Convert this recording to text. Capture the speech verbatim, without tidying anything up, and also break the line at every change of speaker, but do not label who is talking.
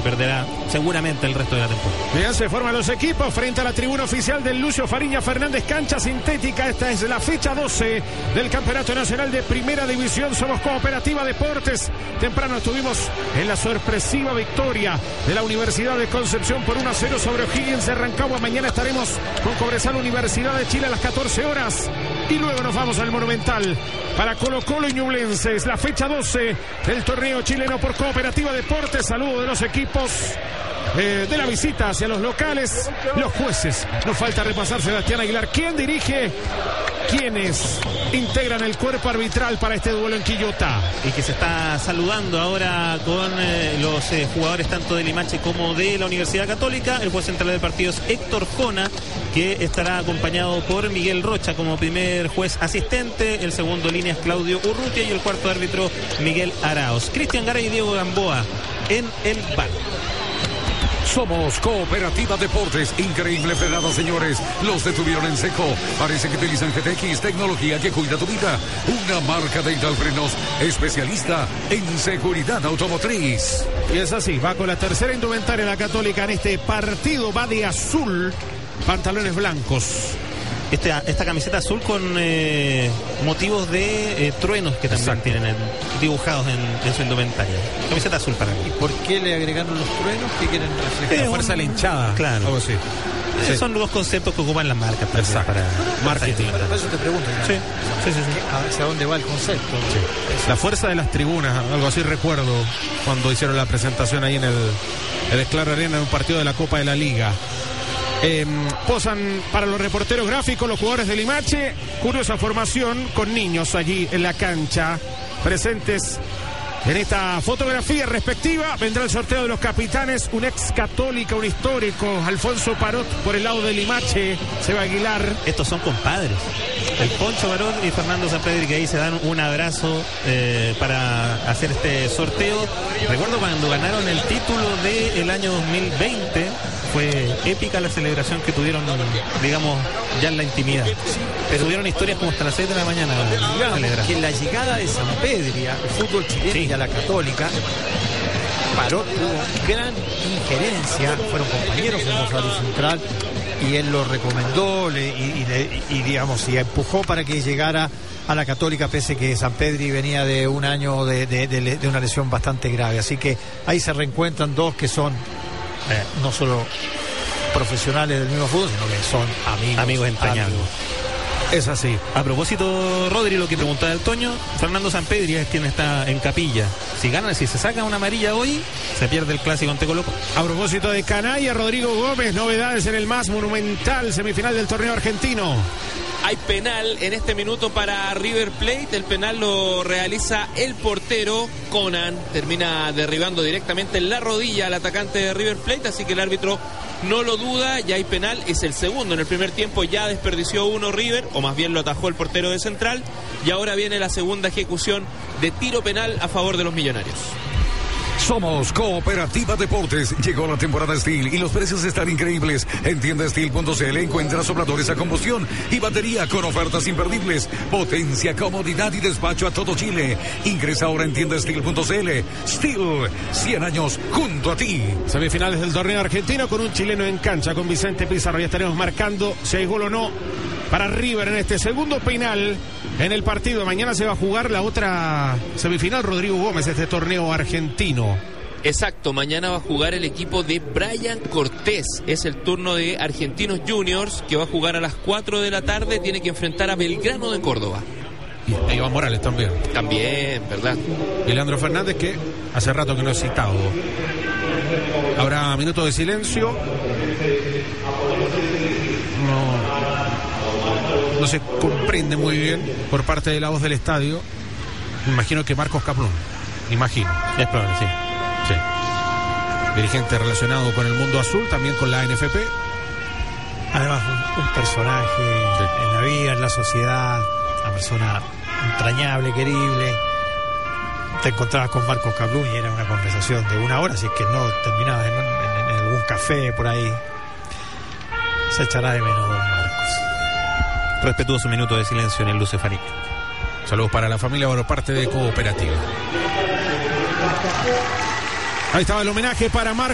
perderá seguramente el resto de la temporada.
Bien, se forman los equipos frente a la tribuna oficial del Lucio Fariña Fernández, cancha sintética. Esta es la fecha doce del Campeonato Nacional de Primera División. Somos Cooperativa Deportes. Temprano estuvimos en la sorpresiva victoria de la Universidad de Concepción por uno a cero sobre O'Higgins de Rancagua. Mañana estaremos con Cobresal Universidad de Chile a las catorce horas. Y luego nos vamos al Monumental para Colo Colo y Ñublense. Es la fecha doce del torneo chileno por Cooperativa Deportes. Saludo de los equipos eh, de la visita hacia los locales. Los jueces. Nos falta repasar Sebastián Aguilar. ¿Quién dirige? ¿Quiénes integran el cuerpo arbitral para este duelo en Quillota?
Y que se está saludando ahora con eh, los eh, jugadores tanto de Limache como de la Universidad Católica. El juez central de partidos Héctor Jona, que estará acompañado por Miguel Rocha como primer juez asistente. El segundo línea es Claudio Urrutia y el cuarto árbitro Miguel Araos. Cristian Garay y Diego Gamboa en el banco.
Somos Cooperativa Deportes. Increíble frenada, señores. Los detuvieron en seco. Parece que utilizan G T X, tecnología que cuida tu vida. Una marca de Frenos especialista en seguridad automotriz.
Y es así, va con la tercera indumentaria la Católica en este partido. Va de azul, pantalones blancos.
Este, esta camiseta azul con eh, motivos de eh, truenos que también Exacto. tienen en, dibujados en, en su indumentaria. Camiseta azul para mí.
¿Y por qué le agregaron los truenos? ¿Qué quieren reflejar?
La fuerza de la hinchada.
Claro.
Algo así.
Sí. Son los conceptos que ocupan las marcas para
marketing. Por eso te pregunto.
Sí. Sí, sí, sí.
¿Hacia dónde va el concepto?
Sí. La fuerza de las tribunas, algo así recuerdo cuando hicieron la presentación ahí en el, el Esclar Arena en un partido de la Copa de la Liga. Eh, posan para los reporteros gráficos los jugadores de Limache. Curiosa formación con niños allí en la cancha presentes en esta fotografía respectiva. Vendrá el sorteo de los capitanes. Un ex Católica, un histórico, Alfonso Parot por el lado de Limache, Seba Aguilar.
Estos son compadres, el Poncho Parot y Fernando Sampedri, que ahí se dan un abrazo eh, para hacer este sorteo. Recuerdo cuando ganaron el título del año dos mil veinte. Fue épica la celebración que tuvieron, digamos, ya en la intimidad. Pero tuvieron historias como hasta las seis de la mañana.
Digamos que la llegada de Sampedri al fútbol chileno sí. y a la Católica, Parot tuvo gran injerencia, fueron compañeros en Rosario Central y él lo recomendó le, y, y, le, y, digamos, y empujó para que llegara a la Católica, pese que Sampedri venía de un año de, de, de, de una lesión bastante grave. Así que ahí se reencuentran dos que son Eh, no solo profesionales del mismo fútbol, sino que son amigos,
amigos entrañables.
Es así.
A propósito, Rodri, lo que preguntaba el Toño, Fernando Sampedri es quien está en capilla. Si gana, si se saca una amarilla hoy, se pierde el clásico ante Colo Colo.
A propósito de Canalla, Rodrigo Gómez, novedades en el más monumental semifinal del torneo argentino.
Hay penal en este minuto para River Plate. El penal lo realiza el portero Conan. Termina derribando directamente en la rodilla al atacante de River Plate. Así que el árbitro no lo duda. Ya hay penal. Es el segundo. En el primer tiempo ya desperdició uno River, o más bien lo atajó el portero de Central. Y ahora viene la segunda ejecución de tiro penal a favor de los Millonarios.
Somos Cooperativa Deportes. Llegó la temporada Steel y los precios están increíbles. En tienda steel punto c l encuentras sopladores a combustión y batería con ofertas imperdibles. Potencia, comodidad y despacho a todo Chile. Ingresa ahora en tienda steel punto c l. Steel, cien años junto a ti.
Semifinales del torneo argentino con un chileno en cancha, con Vicente Pizarro. Ya estaremos marcando si hay gol o no para River en este segundo penal en el partido. Mañana se va a jugar la otra semifinal, Rodrigo Gómez, este torneo argentino.
Exacto, mañana va a jugar el equipo de Brian Cortés. Es el turno de Argentinos Juniors, que va a jugar a las cuatro de la tarde. Tiene que enfrentar a Belgrano de Córdoba.
Y Iván Morales también.
También, ¿verdad?
Y Leandro Fernández, que hace rato que no es citado. Habrá minuto de silencio. No, no se comprende muy bien por parte de la voz del estadio. Me imagino que Marcos Caplún. Imagino.
Es probable, sí.
Sí. Dirigente relacionado con el mundo azul, también con la N F P.
Además, un, un personaje sí. en la vida, en la sociedad, una persona entrañable, querible. Te encontrabas con Marcos Caplún y era una conversación de una hora, si es que no terminabas en, en, en algún café por ahí. Se echará de menos don Marcos.
Respetuoso minuto de silencio en el Luce Fariña.
Saludos para la familia por parte de Cooperativa. Ahí estaba el homenaje para Marcos.